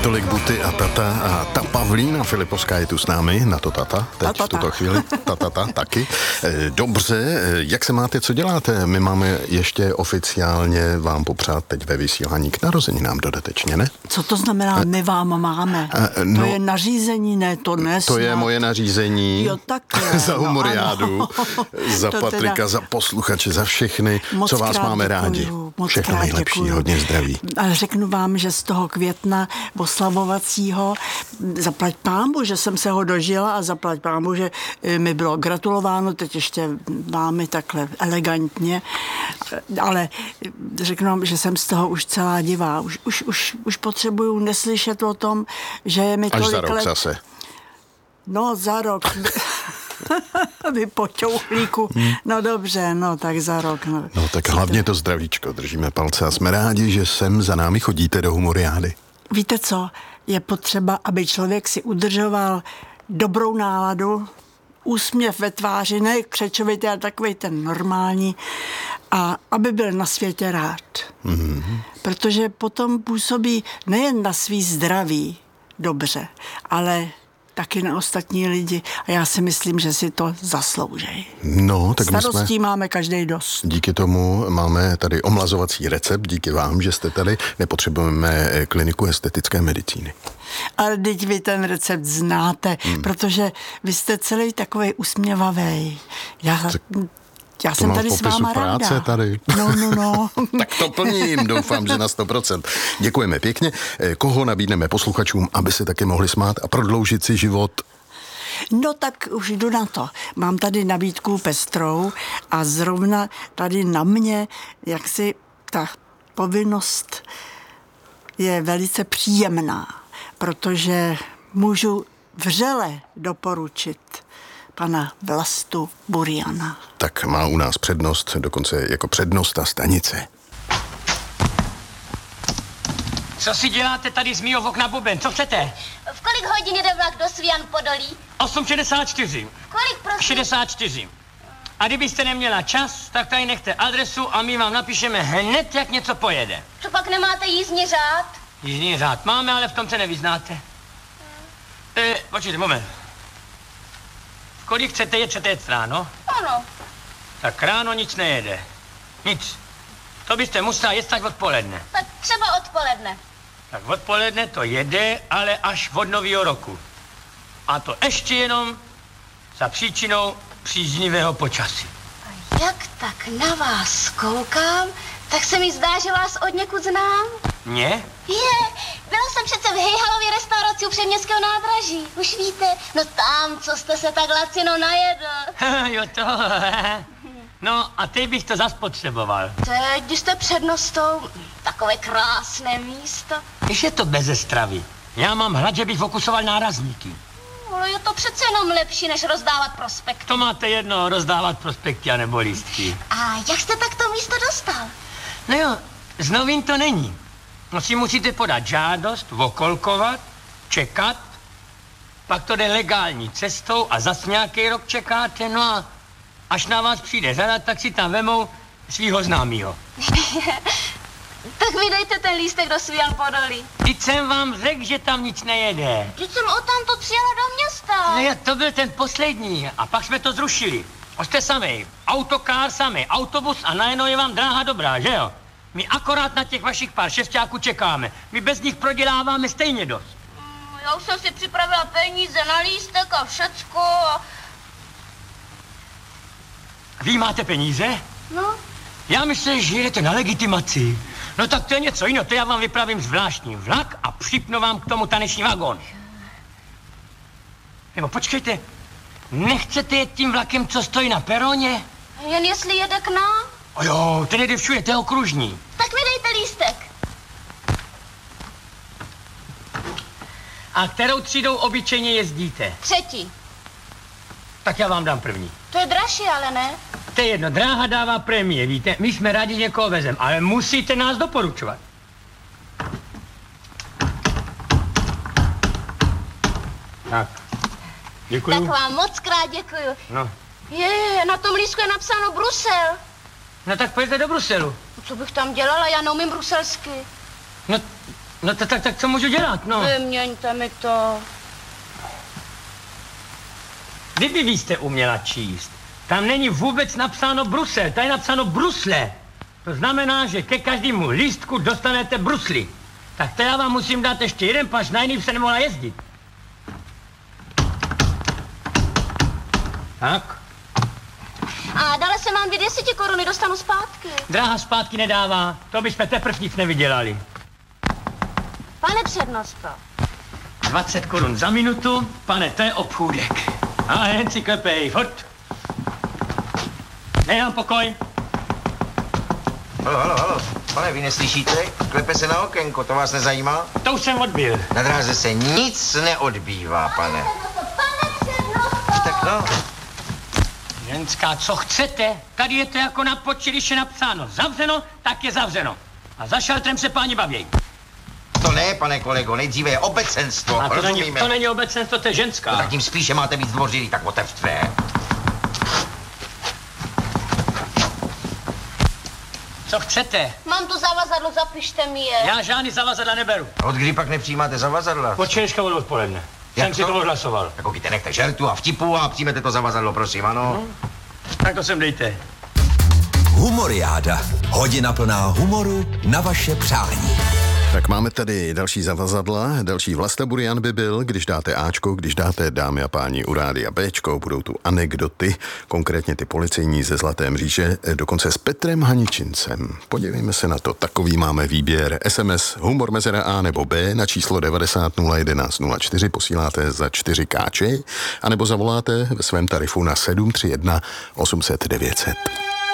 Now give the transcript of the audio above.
Tolik Buty a Tata a ta Pavlína Filipovská je tu s námi, na to Tata, teď v tuto chvíli, Tata taky. Dobře, jak se máte, co děláte? My máme ještě oficiálně vám popřát teď ve vysílání k narozeninám dodatečně, ne? Co to znamená, my vám máme? To je nařízení, ne, to ne. To je moje nařízení. Jo, za Humoriádu, za Patrika, teda... za posluchače, za všechny, co vás máme rádi. Všechno nejlepší, děkuju. Hodně zdraví. Ale řeknu vám, že z toho května oslavovacího zaplať pámbu, že jsem se ho dožila a zaplať pámbu, že mi bylo gratulováno, teď ještě vámi takhle elegantně, ale řeknu vám, že jsem z toho už celá divá. Už potřebuju neslyšet o tom, že je mi tolik let. Až za rok zase. No, za rok. Vy poťouchlíku. No dobře, no tak za rok. No tak hlavně to zdravíčko, držíme palce a jsme rádi, že sem za námi chodíte do Humoriády. Víte co, je potřeba, aby člověk si udržoval dobrou náladu, úsměv ve tváři, ne křečovitý, ale takovej ten normální, a aby byl na světě rád. Mm-hmm. Protože potom působí nejen na svý zdraví dobře, ale taky na ostatní lidi a já si myslím, že si to zasloužejí. No, tak starostí máme každej dost. Díky tomu máme tady omlazovací recept, díky vám, že jste tady, nepotřebujeme kliniku estetické medicíny. Ale teď vy ten recept znáte, protože vy jste celý takovej usměvavej. Já jsem tady s váma ráda. Tady. No. Tak to plním, doufám, že na 100%. Děkujeme pěkně. Koho nabídneme posluchačům, aby se taky mohli smát a prodloužit si život? No tak už jdu na to. Mám tady nabídku pestrou a zrovna tady na mě, jak si ta povinnost je velice příjemná, protože můžu vřele doporučit pana Vlastu Buriana. Tak má u nás přednost, dokonce jako přednosta stanice. Co si děláte tady z mýho okna, Buben? Co chcete? V kolik hodin jde vlak do Svijan Podolí? 8:64. Kolik, prosím? 64. A kdybyste neměla čas, tak tady nechte adresu a my vám napíšeme hned, jak něco pojede. Co pak nemáte jízdní řád? Jízdní řád máme, ale v tom se nevyznáte. Počkejte, moment. Kolik chcete jet ráno? Ano. Tak ráno nic nejede. Nic. To byste musela jet tak odpoledne. Tak třeba odpoledne. Tak odpoledne to jede, ale až od nového roku. A to ještě jenom za příčinou příznivého počasí. A jak tak na vás koukám, tak se mi zdá, že vás od někud znám. Mě? Byla jsem přece v Hejhalově restauraci u Předměstského nádraží. Už víte, no tam, co jste se tak lacino najedl. Jo to. No a teď bych to zas potřeboval. Teď, když jste přednostou, takové krásné místo. Když je to beze stravy. Já mám hlad, že bych fokusoval nárazníky. Ale je to přece jenom lepší, než rozdávat prospekty. To máte jedno, rozdávat prospekty anebo lístky. A jak jste tak to místo dostal? No jo, z novin to není. No si musíte podat žádost, okolkovat, čekat, pak to jde legální cestou a zas nějaký rok čekáte, no a až na vás přijde řada, tak si tam vemou svýho známýho. Tak mi dejte ten lístek do Svijan Podolí. Teď jsem vám řekl, že tam nic nejede. Teď jsem odtamtud přijela do města. No jo, to byl ten poslední a pak jsme to zrušili. Jste samej, autokár samej, autobus a najednou je vám dráha dobrá, že jo? My akorát na těch vašich pár šestáků čekáme. My bez nich proděláváme stejně dost. Já už jsem si připravila peníze na lístek a všecko. Vy máte peníze? No. Já myslím, že jedete na legitimaci. No tak to je něco jiného, to já vám vypravím zvláštní vlak a připnu vám k tomu taneční vagón. Nebo počkejte, nechcete jet tím vlakem, co stojí na peroně? Jen jestli jede k nám? O jo, ten jede všude, to je okružní. Tak mi dejte lístek. A kterou třídou obyčejně jezdíte? 3. Tak já vám dám první. To je dražší, ale ne? To je jedno, dráha dává prémie, víte? My jsme rádi, že někoho vezem, ale musíte nás doporučovat. Tak, děkuju. Tak vám moc krát děkuju. No. Na tom lístku je napsáno Brusel. No tak pojďte do Bruselu. Co bych tam dělala, já neumím bruselsky. No, No tak co můžu dělat, no? Vyměňte mi to. Kdyby vy jste uměla číst, tam není vůbec napsáno Brusel, tady je napsáno Brusle. To znamená, že ke každému lístku dostanete brusly. Tak to já vám musím dát ještě jeden paš, na jiný se nemohla jezdit. Tak. A dále se mám 10 koruny, dostanu zpátky. Dráha zpátky nedává, to bychom teprv nic nevydělali. Pane přednosto. 20 korun za minutu, pane, to je obchůdek. A jen si klepej, furt. Nejám pokoj. Halo. Pane, vy neslyšíte? Klepe se na okénko, to vás nezajímá? To už jsem odbil. Na dráze se nic neodbývá, pane. Pane přednosto. Tak no. Ženská, co chcete? Tady je to jako na poči, když je napsáno zavřeno, tak je zavřeno. A za šaltrem se páni bavějí. To ne, pane kolego, nejdříve je obecenstvo, A rozumíme? to není obecenstvo, to je ženská. No, tak tím spíše máte být zdvořilý, tak otevřte. Co chcete? Mám tu zavazadlo, zapište mi je. Já žádný zavazadla neberu. Od kdy pak nepřijímáte zavazadla? Od čtyřka od odpoledne. Jak Jsem si to? to odhlasoval. Tak koukejte, nechte žertu a vtipu a přijmete to zavazadlo, prosím, ano? Tak to sem dejte. Humoriáda. Hodina plná humoru na vaše přání. Tak máme tady další zavazadla, další Vlasta Burian by byl, když dáte Ačko, když dáte, dámy a páni, u rádia Bčko, budou tu anekdoty, konkrétně ty policejní ze Zlaté mříže, dokonce s Petrem Haničincem. Podívejme se na to, takový máme výběr. SMS humor mezera A nebo B na číslo 90 011 04 posíláte za 4 káče, anebo zavoláte ve svém tarifu na 731 800 900.